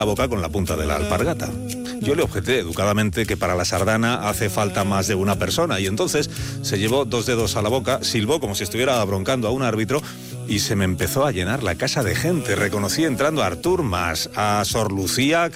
la boca con la punta de la alpargata. Yo le objeté educadamente que para la sardana hace falta más de una persona, y entonces se llevó 2 dedos a la boca, silbó como si estuviera broncando a un árbitro y se me empezó a llenar la casa de gente. Reconocí entrando a Artur Mas, a Sor Lucía